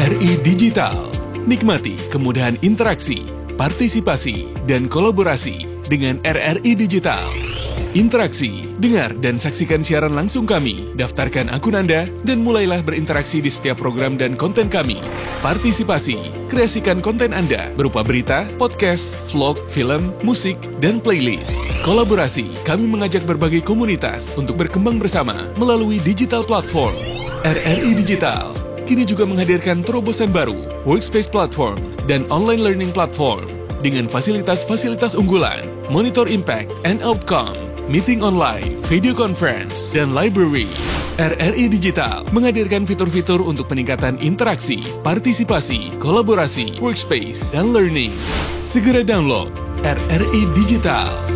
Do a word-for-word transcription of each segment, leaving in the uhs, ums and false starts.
R I Digital. Nikmati kemudahan interaksi, partisipasi, dan kolaborasi dengan R R I Digital. Interaksi, dengar dan saksikan siaran langsung kami, daftarkan akun Anda, dan mulailah berinteraksi di setiap program dan konten kami. Partisipasi, kreasikan konten Anda berupa berita, podcast, vlog, film, musik, dan playlist. Kolaborasi, kami mengajak berbagai komunitas untuk berkembang bersama melalui digital platform. R R I Digital kini juga menghadirkan terobosan baru, workspace platform, dan online learning platform dengan fasilitas-fasilitas unggulan, monitor impact and outcome, meeting online, video conference, dan library. R R I Digital menghadirkan fitur-fitur untuk peningkatan interaksi, partisipasi, kolaborasi, workspace, dan learning. Segera download R R I Digital.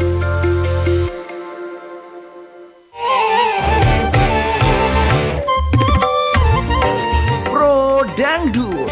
Pro Dangdut.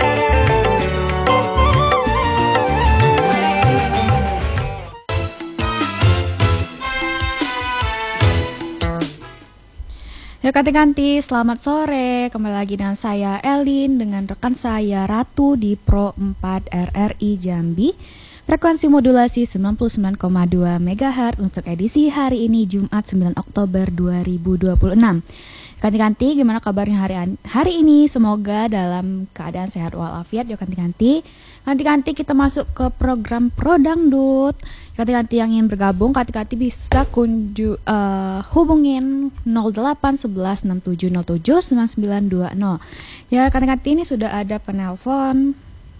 Ya kanti-kanti, selamat sore. Kembali lagi dengan saya Elin dengan rekan saya Ratu di Pro empat R R I Jambi. Frekuensi modulasi sembilan puluh sembilan koma dua megahertz untuk edisi hari ini Jumat sembilan Oktober dua ribu dua puluh enam. Kanti-kanti, gimana kabarnya hari hari ini? Semoga dalam keadaan sehat walafiat ya kanti-kanti. Kanti-kanti kita masuk ke program Pro Dangdut. Kanti-kanti yang ingin bergabung, kanti-kanti bisa kunju uh, hubungin nol delapan sebelas enam tujuh nol tujuh sembilan sembilan dua nol. Ya kanti-kanti, ini sudah ada penelpon.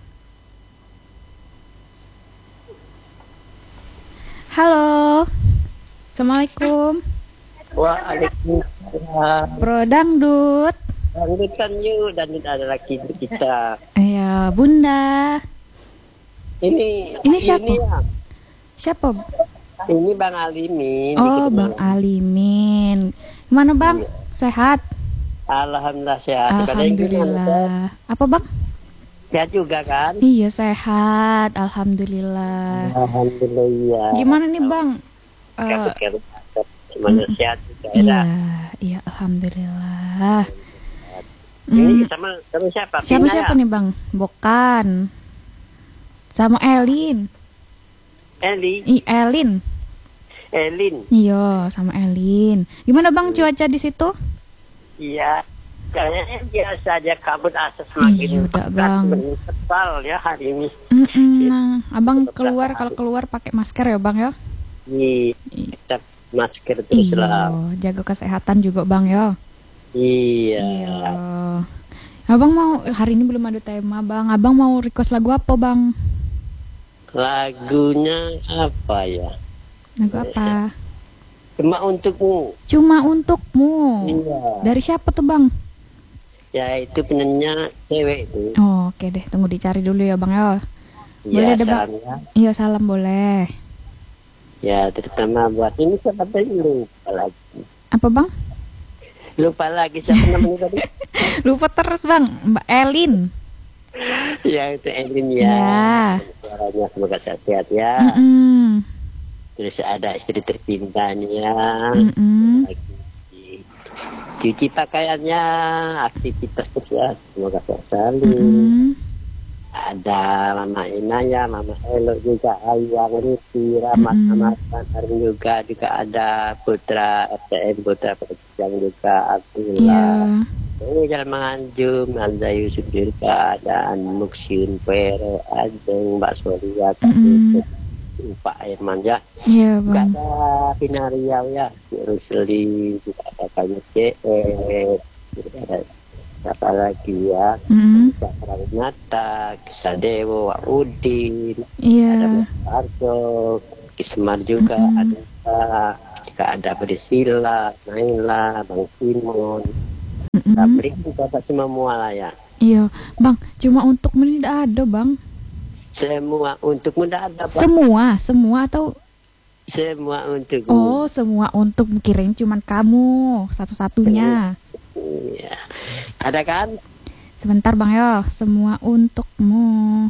Halo. Assalamualaikum. Waalaikumsalam. Pro Dangdut. Dangdutan yuk, dangdut ada lagi kita. Iya, Bunda. Ini Ini siapa? Ini, ya. Siapa? Ini Bang Alimin. Oh, Bang Alimin. Gimana Bang? Iya. Sehat? Alhamdulillah sehat. Alhamdulillah. Apa Bang? Sehat juga kan? Iya sehat, Alhamdulillah. Alhamdulillah. Gimana nih Bang? Eh, Kabut-kabut semuanya sehat juga ya. iya, iya Alhamdulillah. Ini Mm, sama sama siapa? siapa Pina siapa ya? nih Bang? Bokan. Sama Elin. Eli, I Elin. Elin. Iya, sama Elin. Gimana Bang cuaca di situ? Iya. Kayaknya biasa aja, kabut asap semakin Iya, udah, pekat, Bang. semakin tebal ya hari ini. Mm-mm, nah, Abang keluar kalau keluar pakai masker ya Bang ya? Iya. I- Tetap masker terus lah. Iya, jaga kesehatan juga Bang ya. Iya. Iya. Abang mau hari ini belum ada tema Bang. Abang mau request lagu apa Bang? Lagunya apa ya? Lagu apa? Cuma untukmu. Cuma untukmu. Iya. Dari siapa tuh Bang? Ya itu penyanyinya cewek itu. Oh, oke deh, tunggu dicari dulu ya Bang ya. Boleh Iya ada Bang? salamnya. Iya salam boleh. Ya terutama buat ini siapa tadi lupa lagi. Apa Bang? Lupa lagi siapa namanya tadi? Lupa terus Bang. Mbak Elin. Ya itu Elin ya. Ya. Suaranya semoga sehat-sehat ya. Mm-mm. Terus ada istri tercintanya. Mm-mm. Lagi cuci pakaiannya, aktivitas terus ya, semoga sehat selalu. Mm-mm. Ada Mama Inaya, Mama Elo juga, Ayang Riti, Rahmat Mm-mm. Amatan juga, juga ada Putra R T M, Putra Perjang juga, Abdullah. Iya. Ini Jalan Manjum, Anda Yusuf juga, ada Muksiun Pero, Ajeng, Mbak Soria, Kak Mm-mm. Yusuf, Pak Irman ya. Iya Juga Bang. ada Pina Riau ya, Rusli, juga ada Kayu C E, juga ada siapa lagi ya. Mm-mm. Bisa Pranata, Kisah Dewo, Wak Udin, ada Iya. Mas Arjo, Kismar juga, Mm-mm. ada juga ada Priscilla, Naila, Bang Simon, Mm-mm. Tabrik juga tak semua lah ya. Iya, Bang. Cuma untukmu ini tidak ada Bang. Semua untuk muda ada Pak. Semua, semua atau Semua untuk oh semua untuk kirain cuman kamu satu-satunya. Iya. Ada kan? Sebentar Bang ya, semua untukmu.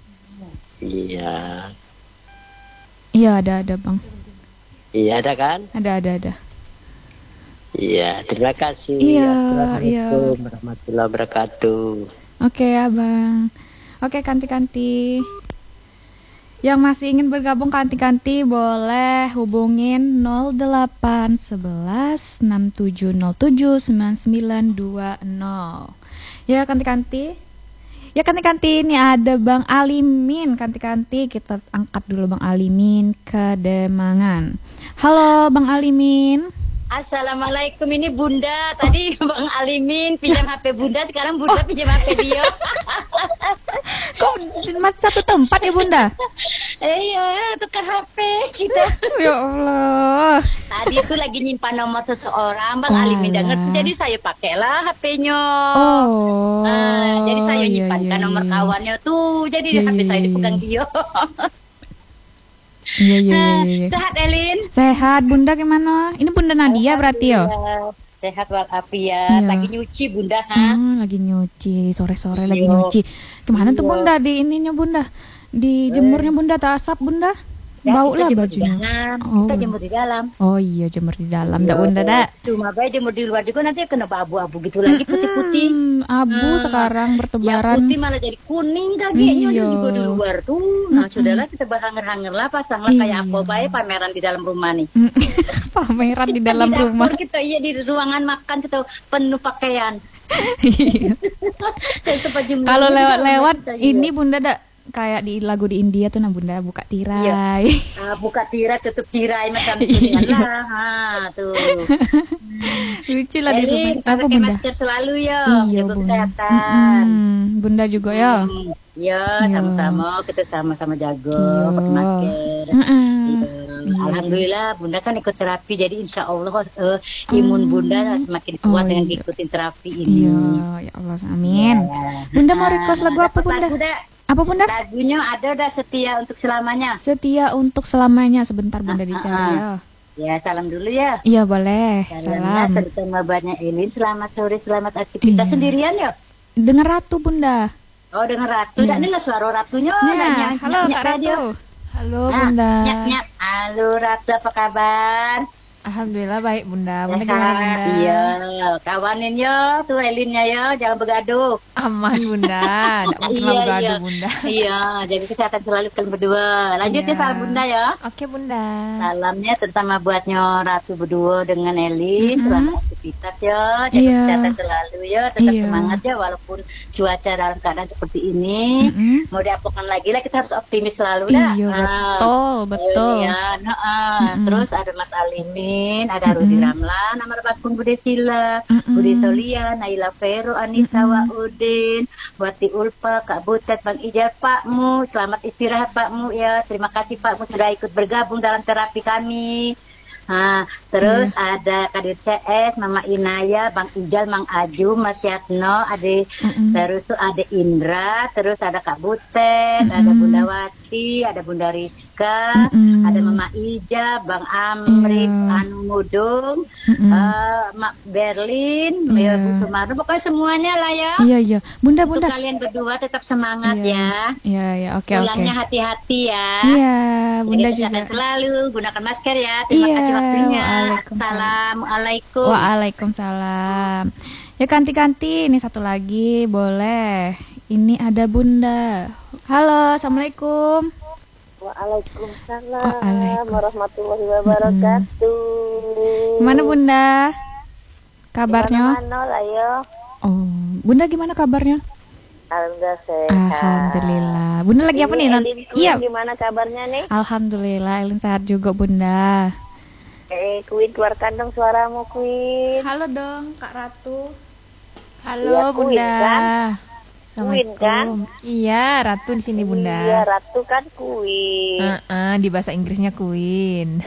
Iya. Iya ada ada Bang. Iya ada kan? Ada ada ada. Iya, terima kasih. Iya, Assalamualaikum warahmatullahi wabarakatuh. Oke abang. Oke Kanti-kanti. Yang masih ingin bergabung Kanti-kanti boleh hubungin nol delapan satu satu enam tujuh nol tujuh sembilan sembilan dua nol. Ya Kanti-kanti. Ya Kanti-kanti, ini ada Bang Alimin. Kanti-kanti, kita angkat dulu Bang Alimin ke Demangan. Halo Bang Alimin. Assalamualaikum, ini Bunda. Tadi Bang Alimin pinjam H P Bunda, sekarang Bunda oh. pinjam H P dia. Kok masih satu tempat ya Bunda? Eh iya, tukar H P kita. Ya Allah. Tadi itu lagi nyimpan nomor seseorang, Bang oh, Alimin udah ngerti, jadi saya pakailah H P-nya. Oh. Uh, jadi saya iya, nyimpankan iya, nomor iya. kawannya tuh, jadi iya, H P iya, saya iya. dipegang dia. Iya, iya, iya, iya. Sehat Elin? Sehat. Bunda gimana? Ini Bunda Nadia berarti ya? Sehat walafiat. Iya. Lagi nyuci Bunda, ha? Hmm, lagi nyuci. Sore-sore lagi Iyo. nyuci. Gimana Iyo. tuh Bunda di ininya Bunda? Di jemurnya Bunda, tak asap Bunda? Ya, Bau lah kita jemur bajunya. di dalam. Oh. Kita jemur di dalam. Oh iya, jemur di dalam. Iya. Tak Bunda dak? Cuma baik jemur di luar juga nanti kena abu-abu gitu lagi, putih-putih. Hmm, abu Hmm. sekarang Yang bertebaran. putih malah jadi kuning kakinya Iya. juga di luar tuh. Nah, Mm-mm. sudahlah kita berhanger-hanger lah, pasanglah Iya. kayak apa baik pameran di dalam rumah nih. Pameran di dalam dapur rumah. kita, iya di ruangan makan kita penuh pakaian. Iya. Tempat jemur Kalau juga lewat-lewat kita, iya. ini Bunda dak kayak di lagu di India tuh nah Bunda buka tirai. Ah, buka tirai, tutup tirai macam Iya. itu lah. Ha, tuh. Lucu lah di rumah. Elin, Apa pakai Bunda? masker selalu ya. Iya Jaga Bunda. kesehatan. Mm-mm. Bunda juga ya. Hmm, ya, Iya. sama-sama kita sama-sama jaga Iya. pakai masker. Mm-mm. Iya. Iya. Alhamdulillah Bunda kan ikut terapi, jadi insya Allah eh, imun Bunda semakin kuat Oh, dengan iya. ikutin terapi ini. Iya, ya Allah, amin. Ya. Bunda mau request lagu apa dapat Bunda? lagu, dah. Apa Bunda? Lagunya ada dah, setia untuk selamanya. Setia untuk selamanya. Sebentar Bunda Ah, dicari ah, ya. Ya, salam dulu ya. Iya boleh. Salamnya Salam. terutama banyak Elin. Selamat sore, selamat aktivitas Iya. sendirian ya. Dengar Ratu Bunda. Oh, dengan Ratu. Iya. Dak dengar suara Ratunya. Nah, dak nyak- halo nyak- Kak nyak radio. Ratu. Halo Ah, Bunda. Nyak nyak. Halo Ratu, apa kabar? Alhamdulillah baik Bunda. Bunda Sehat? gimana Bunda? Iya, kawanin yo, tuh Elinnya yo, jangan begaduh. Aman Bunda. Tidak pernah Iya, bergaduh iya. Bunda. Iya, jaga kesehatan selalu kalian berdua. Lanjut Iya. ya salam Bunda ya. Oke Bunda. Salamnya terutama buatnya Ratu berdua dengan Elin. Mm-mm. Selamat aktivitas ya, jaga Iya. kesehatan selalu ya, tetap Iya. semangat ya walaupun cuaca dalam keadaan seperti ini. Mm-mm. Mau diapakan lagi lah, kita harus optimis selalu dah. Iya Nah, betul betul. Ya, nah, ah. Mm-mm. Terus ada Mas Alimin, ada Rudi Mm-mm. Ramlan, Amar Bakun, Bude Sila, Mm-mm. Bude Solia, Naila Vero, Anissa Mm-mm. Waudin, Wati Ulfa, Kak Butet, Bang Ijar, Pakmu. Selamat istirahat Pakmu ya. Terima kasih Pakmu sudah ikut bergabung dalam terapi kami. Nah, terus Iya. ada Kadir C S, Mama Inaya, Bang Ijal, Mang Aju, Mas Yatno, ada Mm-mm. terus tuh ada Indra, terus ada Kak Butet, Mm-mm. ada Bunda Wati, ada Bunda Rizka, Mm-mm. ada Mama Ija, Bang Amri, Iya. Anu Mudung, Mm-mm. eh, Mak Berlin, Iya. ya Bu Sumarno, pokoknya semuanya lah ya. Iya iya. Bunda Untuk Bunda. kalian berdua tetap semangat Iya. ya. Iya iya. Oke oke. Pulangnya hati-hati ya. Iya Bunda Jaga kesehatan juga. selalu, gunakan masker ya. Terima Iya, kasih waktunya. waalaikumsalam. Assalamualaikum. Waalaikumsalam. Ya kanti-kanti, ini satu lagi boleh. Ini ada Bunda. Halo, assalamualaikum. Waalaikumsalam Waalaikumsalam. warahmatullahi wabarakatuh. Gimana Bunda? Kabarnya? Mana lah ya. Oh, Bunda gimana kabarnya? Alhamdulillah sehat. Alhamdulillah. Bunda lagi apa nih? Ini Non? Elin, Iya. gimana kabarnya nih? Alhamdulillah, Elin sehat juga Bunda. Eh, Queen keluarkan dong suaramu, Queen. Halo dong, Kak Ratu. Halo Iya, Queen, Bunda. kan? Queen, Assalamualaikum. kan? Iya, Ratu di sini Bunda. Iya, Ratu kan Queen. Uh-uh, di bahasa Inggrisnya Queen.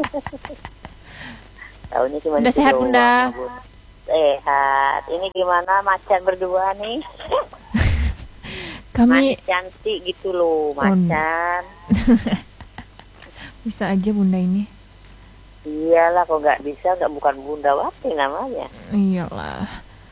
Tahunnya cuma Udah itu sehat, doang, Bunda? Bun. Sehat. Ini gimana macan berdua nih? Kami Manis cantik gitu loh, macan. bisa aja Bunda ini. Iyalah, kok nggak bisa, nggak bukan Bunda Wati namanya. Iyalah.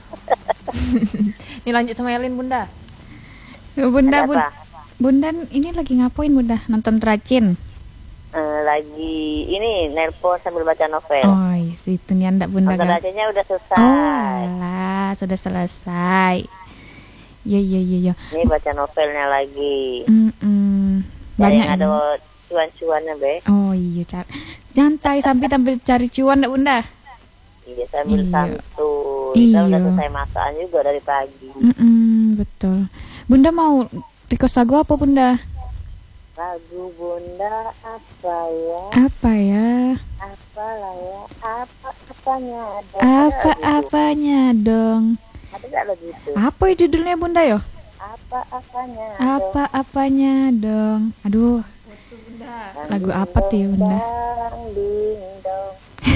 Ini lanjut sama Elin Bunda. Bunda, Ada Bunda, apa? Bunda ini lagi ngapain Bunda? Nonton Tracin? Eh, lagi ini nelpon sambil baca novel. Oh, itu nih anda Bunda Nonton kan? acaranya udah selesai. Oh, alah, sudah selesai. Iya iya iya. Ya. Ini baca novelnya lagi. Mm-mm. Dari Banyak yang ada ini. cuan-cuannya, Be. Oh iya, car- santai sambil sambil cari cuan, Nek Bunda. Iya, sambil Iya. santuy. Iya. Kita udah selesai masakan juga dari pagi. Mm-mm, betul. Bunda mau request lagu apa, Bunda? Lagu Bunda apa ya? Apa ya? Apa lah ya? Apa apanya ada? Apa Ada lagu itu. apanya dong? Ada nggak lagu itu? Apa ya judulnya, Bunda yo? Apa apanya? Apa apanya dong? Aduh, lagu apa tuh ya, Bunda? Ding dong.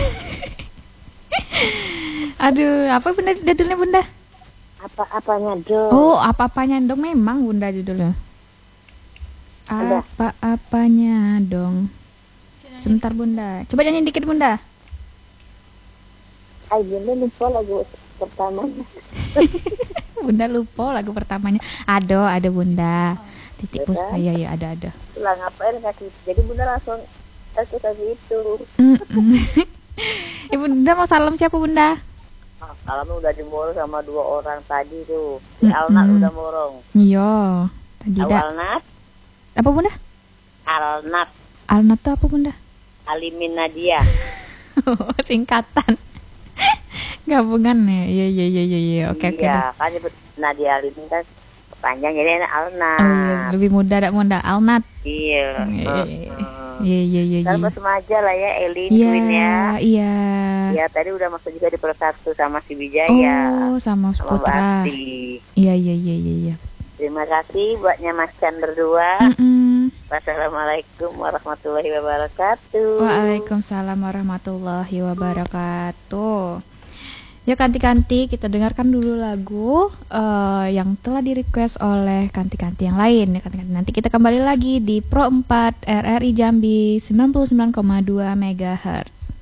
Aduh, apa Bunda judulnya, Bunda? Apa apanya dong? Oh, apa apanya dong, memang Bunda judulnya. Ada. Apa apanya dong? Sebentar, Bunda. Coba nyanyi dikit, Bunda. Ay, Bunda lupa lagu pertamanya. Bunda lupa lagu pertamanya. Ada, ada Bunda. Titik Ada. puspa, ya ya ada ada. Lah ngapain kasih? Jadi Bunda langsung kasih kasih itu. Mm-mm. Ibu Bunda mau salam siapa, Bunda? Ah, kalau udah dimorong sama dua orang tadi tuh. Si Mm-mm. Alnat udah morong. Iya. Tadi dah. Alnat, Apa, Bunda? Alnat, Alnat tuh apa, Bunda? Alimin Nadia. Singkatan. Gabungan ya. Iya iya iya iya iya. Oke oke. Iya, dah. kan nyebut Nadia Alimin kan panjang jadi enak Alnat. Oh iya, lebih muda dak Bunda. Alnat. Iya. Iya heeh. iya iya iya. Kan iya. bersemaja lah ya Elin Iya, Queen ya. iya. Ya tadi udah masuk juga di persatu sama si Wijaya. Oh, sama sama Mbak Putra. Asti. Iya iya iya iya iya. Terima kasih buatnya Mas Chan berdua. Mm-mm. Wassalamualaikum warahmatullahi wabarakatuh. Waalaikumsalam warahmatullahi wabarakatuh. Ya Kanti-Kanti, kita dengarkan dulu lagu eh, yang telah di-request oleh Kanti-Kanti yang lain ya Kanti-Kanti. Nanti kita kembali lagi di Pro empat R R I Jambi sembilan puluh sembilan koma dua megahertz.